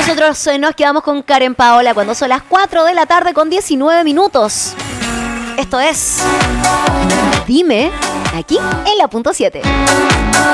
nosotros nos quedamos con Karen Paola cuando son las 4 de la tarde con 19 minutos. Esto es Dime, aquí en la punto 7.